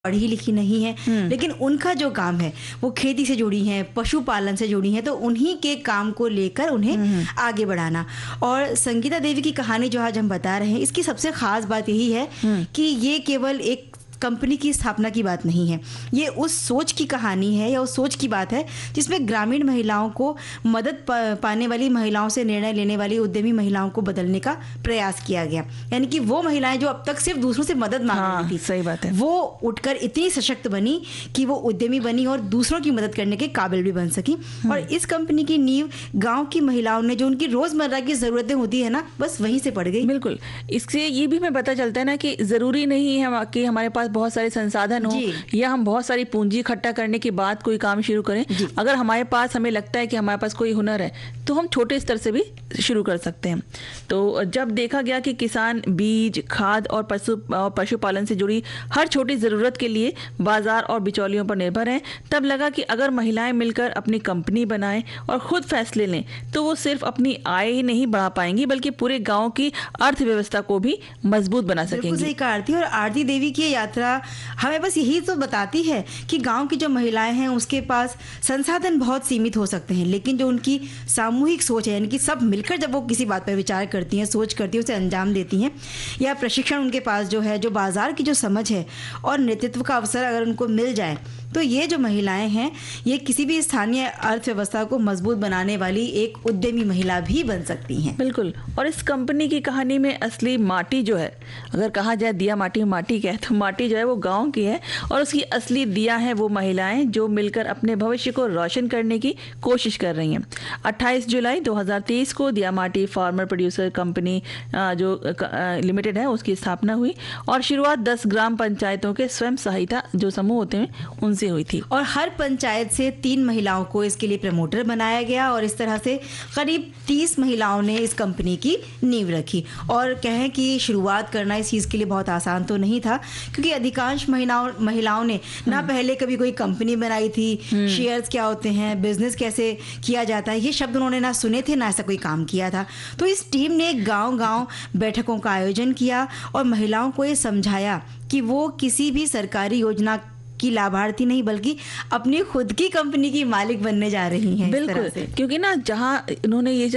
पढ़ी लिखी नहीं है, लेकिन उनका जो काम है वो खेती से जुड़ी हैं, पशुपालन से जुड़ी हैं, तो उन्हीं के काम को लेकर उन्हें आगे बढ़ाना। और संगीता देवी की कहानी जो आज हम बता रहे हैं, इसकी सबसे खास बात यही है कि ये केवल एक कंपनी की स्थापना की बात नहीं है, ये उस सोच की कहानी है या उस सोच की बात है जिसमें ग्रामीण महिलाओं को मदद पाने वाली महिलाओं से निर्णय लेने वाली उद्यमी महिलाओं को बदलने का प्रयास किया गया। यानी कि वो महिलाएं जो अब तक सिर्फ दूसरों से मदद मांग रही थी, सही बात है, वो उठकर इतनी सशक्त बनी कि वो उद्यमी बनी और दूसरों की मदद करने के काबिल भी बन सकी। और इस कंपनी की नींव गाँव की महिलाओं ने, जो उनकी रोजमर्रा की जरूरतें होती है ना, बस वहीं से पड़ गई। बिल्कुल। इससे ये भी हमें पता चलता है ना कि जरूरी नहीं है कि हमारे पास बहुत सारे संसाधन हो या हम बहुत सारी पूंजी इकट्ठा करने के बाद कोई काम शुरू करें। अगर हमारे पास, हमें लगता है कि हमारे पास कोई हुनर है, तो हम छोटे स्तर से भी शुरू कर सकते हैं। तो जब देखा गया कि किसान बीज, खाद और पशुपालन से जुड़ी हर छोटी जरूरत के लिए बाजार और बिचौलियों पर निर्भर हैं, तब लगा कि अगर महिलाएं मिलकर अपनी कंपनी बनाएं और खुद फैसले लें, तो वो सिर्फ अपनी आय ही नहीं बढ़ा पाएंगी, बल्कि पूरे गांव की अर्थव्यवस्था को भी मजबूत बना सकेंगी। सही कहा आरती। और आरती देवी की यात्रा हमें बस यही तो बताती है कि गांव की जो महिलाएं हैं उसके पास संसाधन बहुत सीमित हो सकते हैं, लेकिन जो उनकी सामूहिक सोच है, यानी कि सब मिलकर जब वो किसी बात पर विचार करती हैं, सोच करती हैं, उसे अंजाम देती हैं, या प्रशिक्षण उनके पास जो है, जो बाजार की जो समझ है और नेतृत्व का अवसर अगर उनको मिल जाए, तो ये जो महिलाएं हैं ये किसी भी स्थानीय अर्थव्यवस्था को मजबूत बनाने वाली एक उद्यमी महिला भी बन सकती हैं। बिल्कुल। और इस कंपनी की कहानी में असली माटी जो है, अगर कहा जाए दिया माटी माटी क्या है, तो माटी जो है वो गांव की है और उसकी असली दिया है वो महिलाएं जो मिलकर अपने भविष्य को रोशन करने की कोशिश कर रही हैं। 28 जुलाई 2023 को दिया माटी फार्मर प्रोड्यूसर कंपनी जो लिमिटेड है उसकी स्थापना हुई और शुरुआत 10 ग्राम पंचायतों के स्वयं सहायता जो समूह होते हैं उनसे हुई थी। और हर पंचायत से 3 महिलाओं को इसके लिए प्रमोटर बनाया गया और इस तरह से करीब 30 महिलाओं ने इस कंपनी की नींव रखी। और कहें कि शुरुआत करना इस चीज़ के लिए बहुत आसान तो नहीं था, क्योंकि अधिकांश महिलाओं ने ना पहले कभी कोई कंपनी बनाई थी, शेयर्स क्या होते हैं, बिजनेस कैसे किया जाता है, ये शब्द उन्होंने ना सुने थे, ना ऐसा कोई काम किया था। तो इस टीम ने गांव-गांव बैठकों का आयोजन किया और महिलाओं को ये समझाया कि वो किसी भी सरकारी योजना की लाभार्थी नहीं, बल्कि अपनी खुद की कंपनी की मालिक बनने जा रही हैं। बिल्कुल। क्योंकि ना जहाँ उन्होंने ये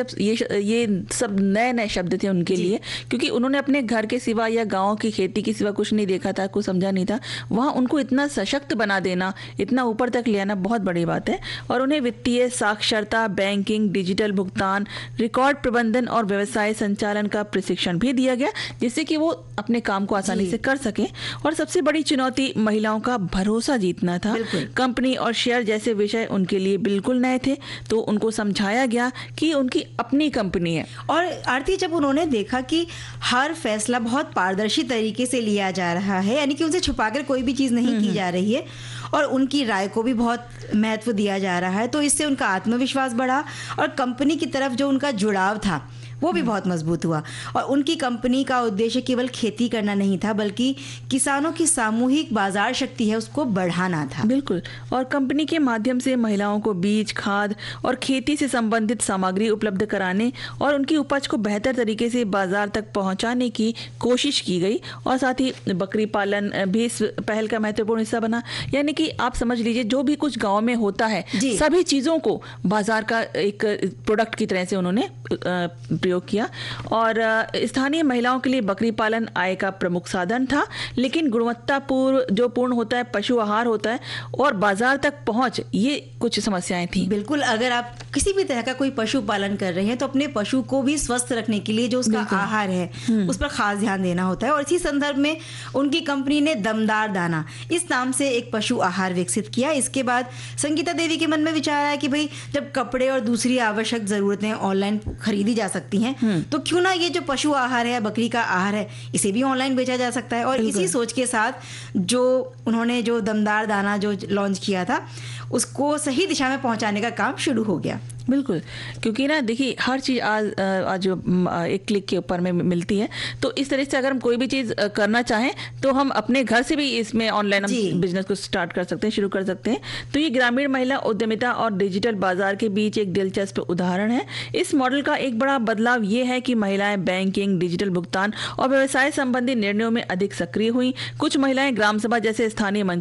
सब नए शब्द थे उनके लिए, क्योंकि उन्होंने अपने घर के सिवा या गांव की खेती के सिवा कुछ नहीं देखा था, कुछ समझा नहीं था। वहाँ उनको इतना सशक्त बना देना, इतना ऊपर तक ले आना बहुत बड़ी बात है। और उन्हें वित्तीय साक्षरता, बैंकिंग, डिजिटल भुगतान, रिकॉर्ड प्रबंधन और व्यवसाय संचालन का प्रशिक्षण भी दिया गया, जिससे कि वो अपने काम को आसानी से कर सके। और सबसे बड़ी चुनौती महिलाओं का भरोसा जीतना था। कंपनी और शेयर जैसे विषय उनके लिए बिल्कुल नए थे, तो उनको समझाया गया कि उनकी अपनी कंपनी है। और आरती, जब उन्होंने देखा कि हर फैसला बहुत पारदर्शी तरीके से लिया जा रहा है, यानी कि उनसे छुपाकर कोई भी चीज़ नहीं की जा रही है और उनकी राय को भी बहुत महत्व दिया जा रहा है, तो इससे उनका आत्मविश्वास बढ़ा और कंपनी की तरफ जो उनका जुड़ाव था वो भी बहुत मजबूत हुआ। और उनकी कंपनी का उद्देश्य केवल खेती करना नहीं था, बल्कि किसानों की सामूहिक बाजार शक्ति है उसको बढ़ाना था। बिल्कुल। और कंपनी के माध्यम से महिलाओं को बीज, खाद और खेती से संबंधित सामग्री उपलब्ध कराने और उनकी उपज को बेहतर तरीके से बाजार तक पहुंचाने की कोशिश की गई। और साथ ही बकरी पालन भी इस पहल का महत्वपूर्ण हिस्सा बना। यानी कि आप समझ लीजिए, जो भी कुछ गाँव में होता है सभी चीज़ों को बाजार का एक प्रोडक्ट की तरह से उन्होंने प्रयोग किया। और स्थानीय महिलाओं के लिए बकरी पालन आय का प्रमुख साधन था, लेकिन पूर्ण होता है, पशु आहार होता है और बाजार तक पहुंच, ये कुछ समस्याएं थी। बिल्कुल। अगर आप किसी भी तरह का कोई पशु पालन कर रहे हैं, तो अपने पशु को भी स्वस्थ रखने के लिए जो उसका आहार है उस पर खास ध्यान देना होता है। और इसी संदर्भ में उनकी कंपनी ने दमदार दाना इस नाम से एक पशु आहार विकसित किया। इसके बाद संगीता देवी के मन में विचार आया कि भाई, जब कपड़े और दूसरी आवश्यक जरूरतें ऑनलाइन खरीदी जा सकती हैं, तो क्यों ना ये जो पशु आहार है, बकरी का आहार है, इसे भी ऑनलाइन बेचा जा सकता है। और इसी सोच के साथ जो उन्होंने जो दमदार दाना जो लॉन्च किया था, उसको सही दिशा में पहुंचाने का काम शुरू हो गया। बिल्कुल। क्योंकि ना देखिए, हर चीज़ आज एक क्लिक के ऊपर में मिलती है, तो इस तरह से अगर हम कोई भी चीज़ करना चाहें तो हम अपने घर से भी इसमें ऑनलाइन हम बिजनेस को स्टार्ट कर सकते हैं, शुरू कर सकते हैं। तो ये ग्रामीण महिला उद्यमिता और डिजिटल बाजार के बीच एक दिलचस्प उदाहरण है। इस मॉडल का एक बड़ा बदलाव ये है कि महिलाएं बैंकिंग, डिजिटल भुगतान और व्यवसाय संबंधी निर्णयों में अधिक सक्रिय हुई। कुछ महिलाएं ग्राम सभा जैसे स्थानीय